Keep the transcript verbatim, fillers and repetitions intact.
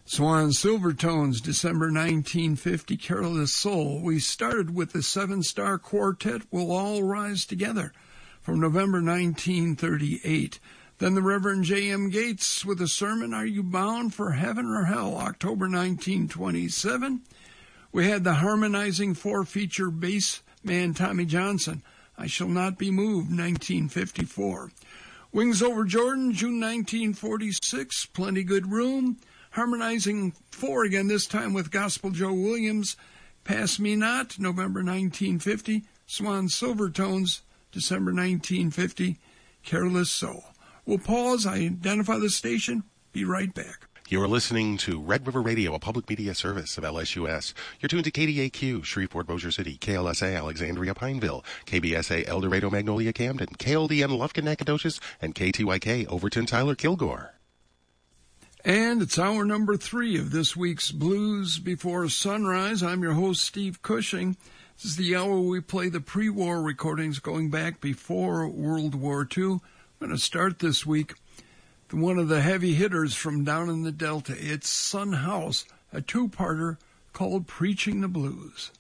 Swan Silvertones, December nineteen fifty, Careless Soul. We started with the seven-star quartet, We'll All Rise Together, from November nineteen thirty-eight. Then the Reverend J M. Gates with a sermon, Are You Bound for Heaven or Hell, October nineteen twenty-seven. We had the harmonizing four-feature bass man Tommy Johnson, I Shall Not Be Moved, nineteen fifty-four. Wings Over Jordan, June nineteen forty-six, Plenty Good Room. Harmonizing four again, this time with Gospel Joe Williams, Pass Me Not, November nineteen fifty. Swan Silvertones, December nineteen fifty, Careless Soul. We'll pause, identify the station, be right back. You are listening to Red River Radio, a public media service of L S U S. You're tuned to K D A Q, Shreveport, Bossier City, K L S A, Alexandria, Pineville, K B S A, El Dorado, Magnolia, Camden, K L D N, Lufkin, Nacogdoches, and K T Y K, Overton, Tyler, Kilgore. And it's hour number three of this week's Blues Before Sunrise. I'm your host, Steve Cushing. This is the hour we play the pre-war recordings going back before World War Two. I'm going to start this week with one of the heavy hitters from down in the Delta. It's Son House, a two-parter called Preaching the Blues.